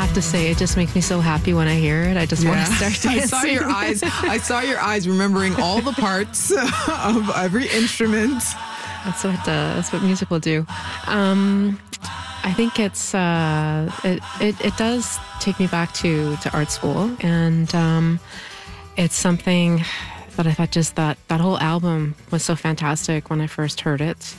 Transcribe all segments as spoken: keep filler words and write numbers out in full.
have to say, it just makes me so happy when I hear it. I just yeah. want to start dancing. I saw your eyes. I saw your eyes remembering all the parts of every instrument. That's what uh, that's what music will do. Um, I think it's uh, it, it it does take me back to, to art school, and um, it's something that I thought just that that whole album was so fantastic when I first heard it.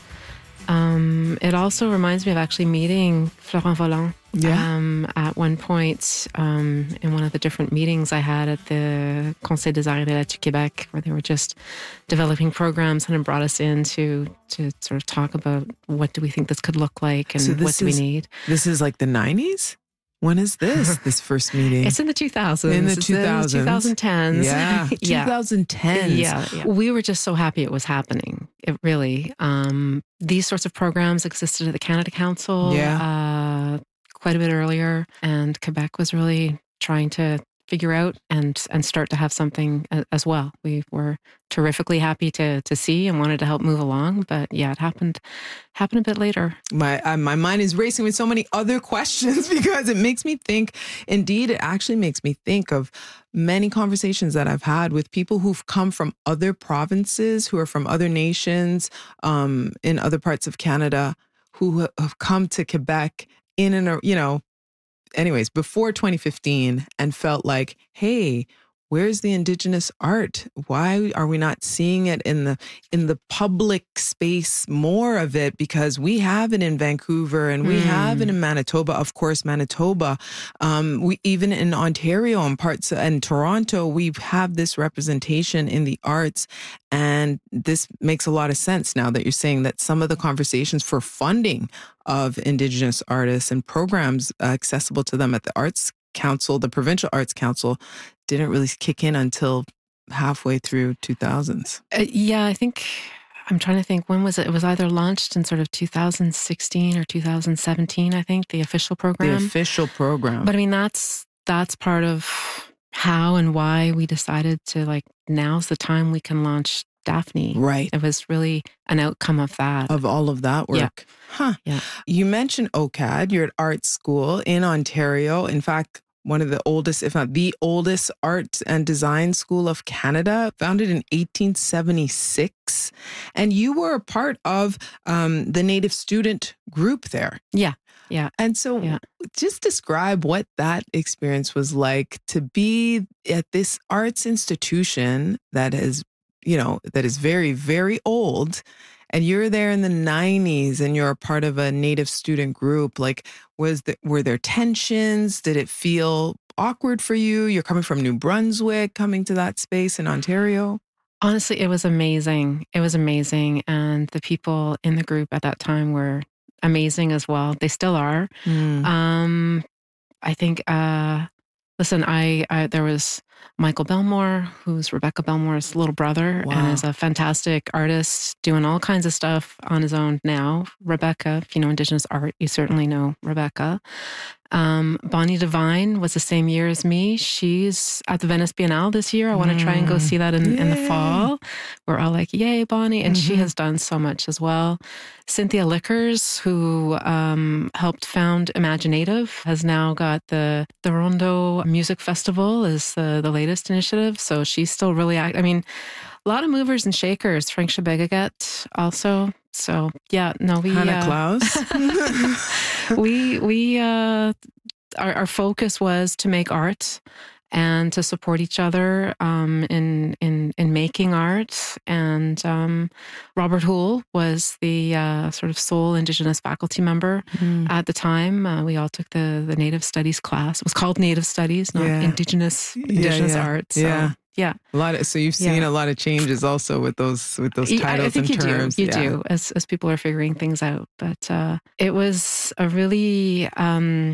Um, it also reminds me of actually meeting Florent Volant yeah. um, at one point um, in one of the different meetings I had at the Conseil des Arts et des Lettres du Québec, where they were just developing programs and it brought us in to, to sort of talk about what do we think this could look like and so what do is, we need. This is like the nineties? When is this, this first meeting? It's in the two thousands. In the two thousands. twenty tens. Yeah, yeah. twenty tens. Yeah, yeah. We were just so happy it was happening. It really. Um, these sorts of programs existed at the Canada Council yeah. uh, quite a bit earlier, and Quebec was really trying to figure out and and start to have something as well. We were terrifically happy to to see and wanted to help move along, but yeah, it happened happened a bit later. My uh, my mind is racing with so many other questions because it makes me think. Indeed, it actually makes me think of many conversations that I've had with people who've come from other provinces, who are from other nations, um, in other parts of Canada, who have come to Quebec in and you know. Anyways, before twenty fifteen and felt like, hey, where's the Indigenous art? Why are we not seeing it in the in the public space, more of it? Because we have it in Vancouver and we mm. have it in Manitoba. Of course, Manitoba. Um, we even in Ontario and parts and Toronto, we have this representation in the arts. And this makes a lot of sense now that you're saying that some of the conversations for funding of Indigenous artists and programs uh, accessible to them at the Arts Council, the Provincial Arts Council, didn't really kick in until halfway through two thousands. Uh, yeah, I think, I'm trying to think, when was it? It was either launched in sort of two thousand sixteen or two thousand seventeen, I think, the official program. The official program. But I mean, that's that's part of how and why we decided to, like, now's the time we can launch Daphne. Right. It was really an outcome of that. Of all of that work. Yeah. Huh. Yeah. You mentioned O C A D. You're at art school in Ontario. In fact, one of the oldest, if not the oldest, art and design school of Canada, founded in eighteen seventy-six. And you were a part of um, the Native student group there. Yeah. Yeah. And so yeah. just describe what that experience was like to be at this arts institution that has, you know, that is very, very old. And you're there in the nineties and you're a part of a Native student group. Like, was the, were there tensions? Did it feel awkward for you? You're coming from New Brunswick, coming to that space in Ontario. Honestly, it was amazing. It was amazing. And the people in the group at that time were amazing as well. They still are. Mm. Um, I think, uh, listen, I, I there was Michael Belmore, who's Rebecca Belmore's little brother, wow. and is a fantastic artist doing all kinds of stuff on his own now. Rebecca, if you know Indigenous art, you certainly know Rebecca. Um, Bonnie Devine was the same year as me. She's at the Venice Biennale this year. I want to try and go see that in, in the fall. We're all like, yay, Bonnie. And mm-hmm. she has done so much as well. Cynthia Lickers, who um, helped found Imaginative, has now got the, the Rondo Music Festival is the, the latest initiative. So she's still really, act- I mean, a lot of movers and shakers. Frank Shabegaget also. So yeah, no, we Hannah uh, Klaus. we we uh, our our focus was to make art and to support each other um, in in in making art. And um, Robert Houle was the uh, sort of sole Indigenous faculty member mm. at the time. Uh, we all took the the Native Studies class. It was called Native Studies, not yeah. Indigenous Indigenous yeah, yeah. art. So, yeah. Yeah, a lot of so you've seen yeah. a lot of changes also with those with those titles I, I think and you terms. Do. You yeah. do as as people are figuring things out. But uh, it was a really um,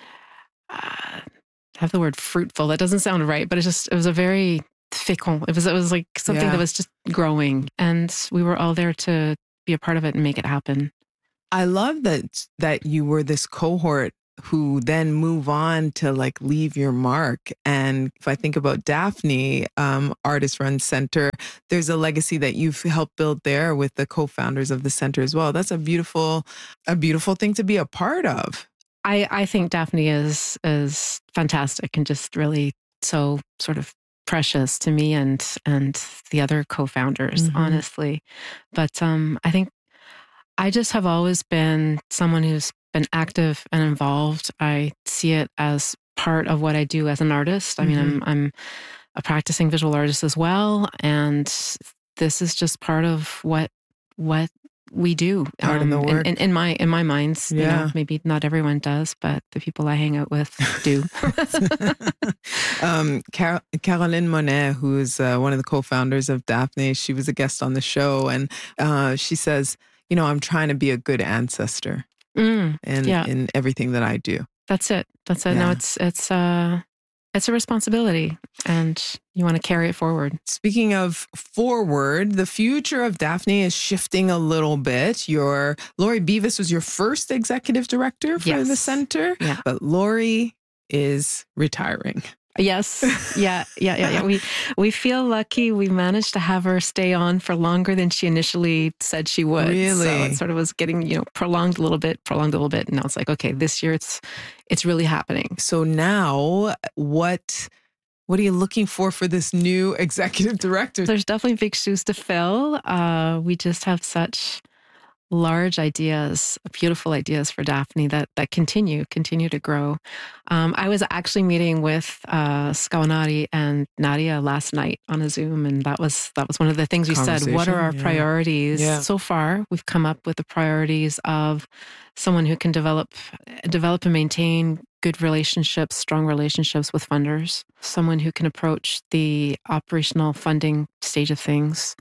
uh, have the word fruitful. That doesn't sound right, but it just it was a very fécond. It was it was like something yeah. that was just growing, and we were all there to be a part of it and make it happen. I love that that you were this cohort who then move on to like leave your mark. And if I think about Daphne, um, Artist Run Center, there's a legacy that you've helped build there with the co-founders of the center as well. That's a beautiful, a beautiful thing to be a part of. I, I think Daphne is is fantastic and just really so sort of precious to me and and the other co-founders, mm-hmm. honestly. But um, I think I just have always been someone who's been active and involved. I see it as part of what I do as an artist. I mm-hmm. mean, I'm I'm a practicing visual artist as well, and this is just part of what what we do. Part um, of the work. In, in, in my in my minds, yeah. You know, maybe not everyone does, but the people I hang out with do. um, Car- Caroline Monet, who is uh, one of the co-founders of Daphne, she was a guest on the show, and uh, she says, you know, I'm trying to be a good ancestor mm, in yeah. in everything that I do. That's it. That's it. Yeah. No, it's it's uh it's a responsibility, and you want to carry it forward. Speaking of forward, the future of Daphne is shifting a little bit. Your Laurie Beavis was your first executive director for yes. the center, yeah. but Laurie is retiring. Yes. Yeah. Yeah. Yeah. Yeah. We we feel lucky. We managed to have her stay on for longer than she initially said she would. Really? So it sort of was getting, you know, prolonged a little bit, prolonged a little bit. And I was like, okay, this year it's it's really happening. So now what what are you looking for for this new executive director? There's definitely big shoes to fill. Uh, we just have such large ideas, beautiful ideas for Daphne that that continue, continue to grow. Um, I was actually meeting with uh, Skawanati and Nadia last night on a Zoom, and that was that was one of the things we said. What are our yeah. priorities? Yeah. So far, we've come up with the priorities of someone who can develop, develop and maintain good relationships, strong relationships with funders, someone who can approach the operational funding stage of things.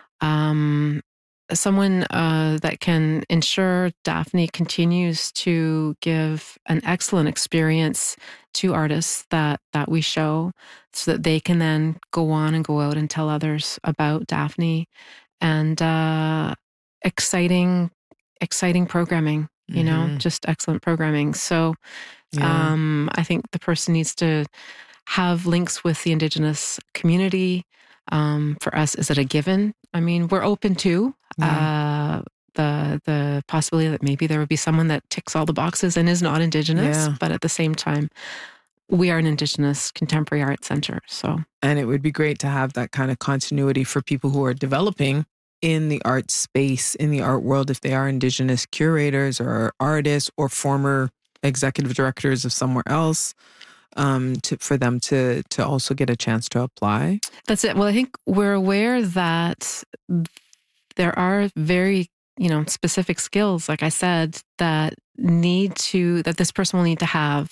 Um, Someone uh, that can ensure Daphne continues to give an excellent experience to artists that that we show, so that they can then go on and go out and tell others about Daphne, and uh, exciting, exciting programming. You know, mm-hmm. just excellent programming. So, yeah. um, I think the person needs to have links with the Indigenous community. Um, for us, is it a given? I mean, we're open to yeah. uh, the the possibility that maybe there would be someone that ticks all the boxes and is not Indigenous, yeah. but at the same time, we are an Indigenous contemporary art center. So, and it would be great to have that kind of continuity for people who are developing in the art space, in the art world, if they are Indigenous curators or artists or former executive directors of somewhere else. Um, to, for them to to also get a chance to apply. That's it. Well, I think we're aware that there are very, you know, specific skills, like I said, that need to, that this person will need to have,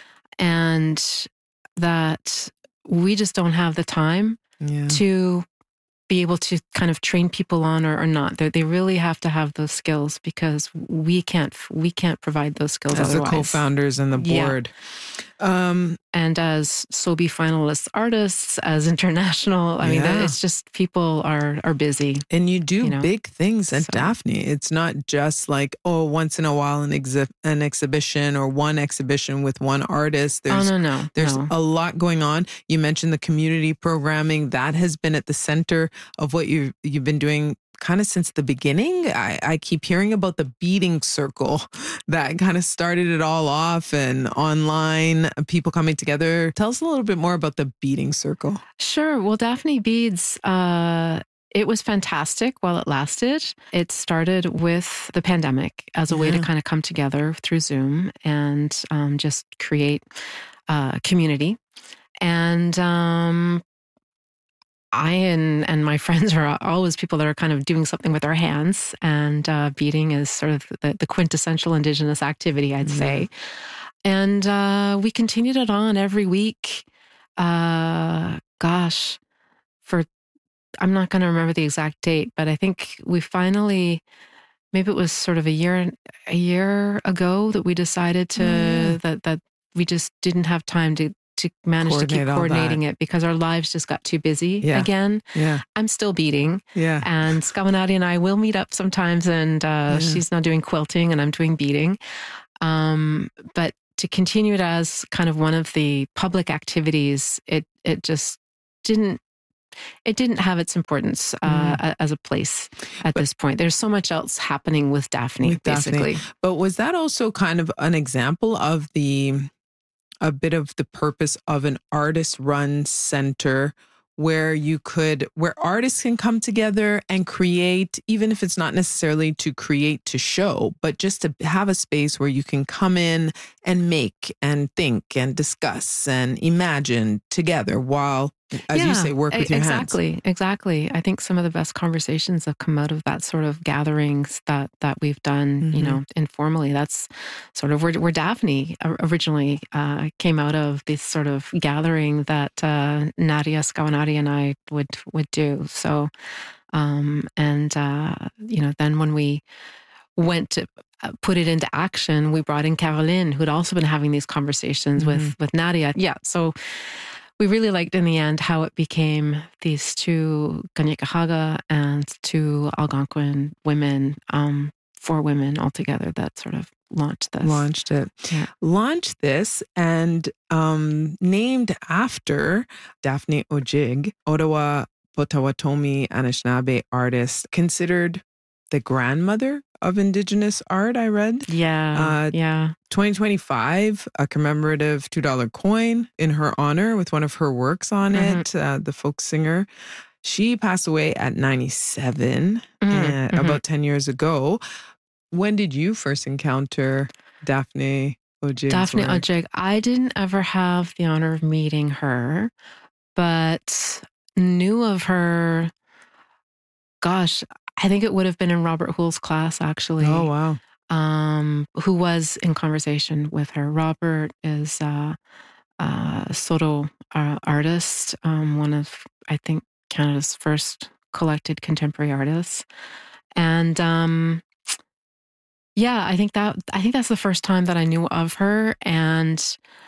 and that we just don't have the time yeah. to be able to kind of train people on or, or not. They they really have to have those skills, because we can't we can't provide those skills as otherwise. the co-founders and the board. Yeah. Um, and as S O B I finalist artists, as international, I yeah. mean, it's just people are are busy. And you do you know? big things at so. Daphne. It's not just like, oh, once in a while an, exhi- an exhibition or one exhibition with one artist. There's, oh, no, no. There's no. a lot going on. You mentioned the community programming. That has been at the center of what you've, you've been doing kind of since the beginning. I, I keep hearing about the beading circle that kind of started it all off, and online people coming together. Tell us a little bit more about the beading circle. Sure. Well, Daphne Beads, uh, it was fantastic while it lasted. It started with the pandemic as a yeah. way to kind of come together through Zoom and um, just create uh, community. And um, I and, and my friends are always people that are kind of doing something with their hands, and uh, beading is sort of the, the quintessential Indigenous activity, I'd mm-hmm. say. And uh, we continued it on every week. Uh, gosh, for, I'm not going to remember the exact date, but I think we finally, maybe it was sort of a year, a year ago that we decided to, mm. that, that we just didn't have time to to manage to keep coordinating it, because our lives just got too busy yeah. again. Yeah. I'm still beading. Yeah. And Skawanati and I will meet up sometimes, and uh, yeah. she's now doing quilting and I'm doing beading. Um, but to continue it as kind of one of the public activities, it it just didn't it didn't have its importance uh, mm. as a place at but, this point. There's so much else happening with Daphne, with basically. Daphne. But was that also kind of an example of the, a bit of the purpose of an artist-run center where you could, where artists can come together and create, even if it's not necessarily to create to show, but just to have a space where you can come in and make and think and discuss and imagine together while, as yeah, you say, work with your exactly, hands. Exactly, exactly. I think some of the best conversations have come out of that sort of gatherings that that we've done, mm-hmm. you know, informally. That's sort of where, where Daphne originally uh, came out of, this sort of gathering that uh, Nadia Scavanati and I would would do. So, um, and uh, you know, then when we went to put it into action, we brought in Caroline, who had also been having these conversations mm-hmm. with with Nadia. Yeah, so. We really liked in the end how it became these two Kanien'kehá:ka and two Algonquin women, um, four women altogether that sort of launched this. Launched it. Yeah. Launched this and um, named after Daphne Ojig, Ottawa Potawatomi Anishinaabe artist, considered the grandmother of Indigenous art, I read. Yeah, uh, yeah. twenty twenty-five, a commemorative two dollar coin in her honor with one of her works on mm-hmm. it, uh, the folk singer. She passed away at ninety-seven, mm-hmm. uh, mm-hmm. about ten years ago. When did you first encounter Daphne Ojig? Daphne work? Ojig. I didn't ever have the honor of meeting her, but knew of her, gosh, I think it would have been in Robert Hoole's class, actually. Oh, wow. Um, who was in conversation with her. Robert is uh, a Saulteaux uh, artist, um, one of, I think, Canada's first collected contemporary artists. And um, yeah, I think that I think that's the first time that I knew of her. And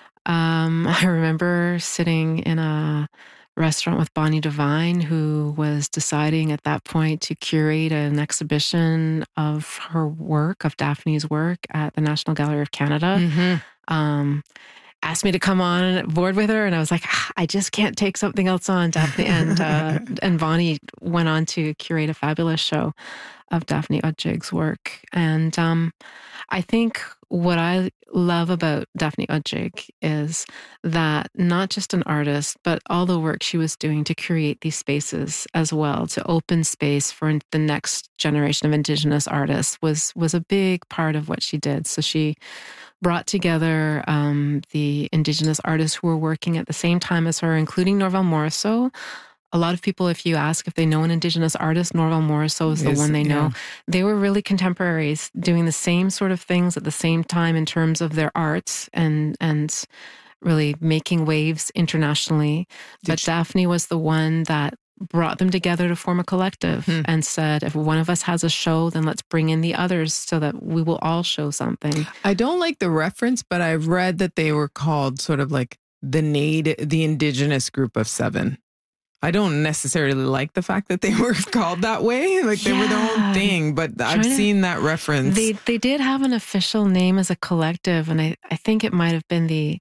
um, I remember sitting in a restaurant with Bonnie Devine, who was deciding at that point to curate an exhibition of her work, of Daphne's work at the National Gallery of Canada. Mm-hmm. Um, asked me to come on board with her, and I was like, ah, I just can't take something else on, Daphne. And uh, and Bonnie went on to curate a fabulous show of Daphne Ojig's work. And um, I think what I love about Daphne Ojig is that not just an artist, but all the work she was doing to create these spaces as well, to open space for the next generation of Indigenous artists was was a big part of what she did. So she brought together um, the Indigenous artists who were working at the same time as her, including Norval Morrisseau. A lot of people, if you ask if they know an Indigenous artist, Norval Morrisseau is the yes, one they yeah. know. They were really contemporaries, doing the same sort of things at the same time in terms of their arts and and really making waves internationally. Did but she- Daphne was the one that brought them together to form a collective hmm. and said, if one of us has a show, then let's bring in the others so that we will all show something. I don't like the reference, but I've read that they were called sort of like the native, the Indigenous group of seven. I don't necessarily like the fact that they were called that way. Like they yeah. were their own thing, but I've to, seen that reference. They they did have an official name as a collective, and I, I think it might have been the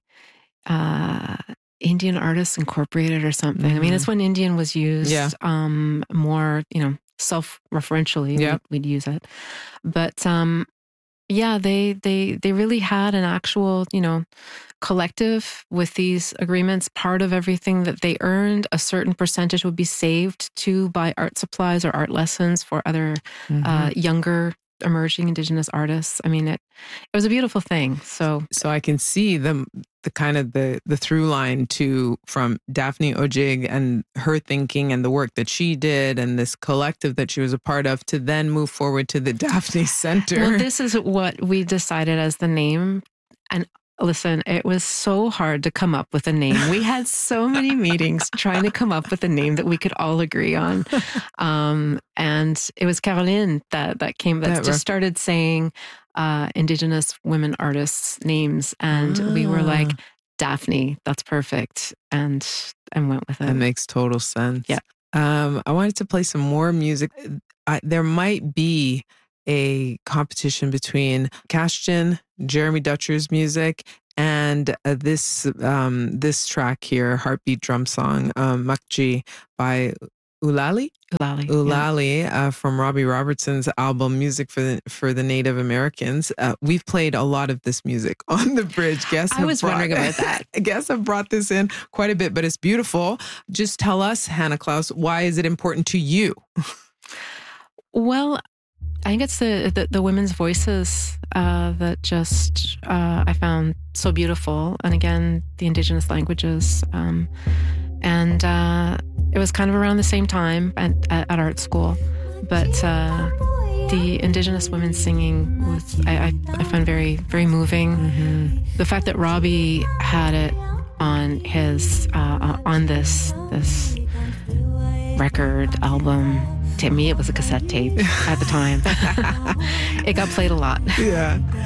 uh, Indian Artists Incorporated or something. Mm-hmm. I mean, it's when Indian was used yeah. um, more, you know, self-referentially. Yeah. We'd, we'd use it. But um, yeah, they they they really had an actual, you know, collective with these agreements. Part of everything that they earned, a certain percentage would be saved to buy art supplies or art lessons for other mm-hmm. uh, younger emerging Indigenous artists. I mean, it it was a beautiful thing. So so I can see the the kind of the the through line to from Daphne Ojig and her thinking and the work that she did and this collective that she was a part of to then move forward to the Daphne Center. Well, this is what we decided as the name. And listen, it was so hard to come up with a name. We had so many meetings trying to come up with a name that we could all agree on. Um, and it was Caroline that, that came, that, that just ref- started saying uh, Indigenous women artists' names. And ah. we were like, Daphne, that's perfect. And, and went with it. That makes total sense. Yeah. Um, I wanted to play some more music. I, there might be a competition between Cashton, Jeremy Dutcher's music, And uh, this um, this track here, Heartbeat Drum Song, um, Makji by Ulali? Ulali. Ulali yeah. uh, from Robbie Robertson's album Music for the, for the Native Americans. Uh, we've played a lot of this music on the bridge. Guests I was brought, wondering about that. Guests have brought this in quite a bit, but it's beautiful. Just tell us, Hannah Klaus, why is it important to you? Well, I think it's the the, the women's voices uh, that just uh, I found so beautiful, and again, the Indigenous languages, um, and uh, it was kind of around the same time at, at art school, but uh, the Indigenous women singing was I, I, I found very very moving. Mm-hmm. The fact that Robbie had it on his uh, on this this record album. To me, it was a cassette tape at the time. It got played a lot. Yeah.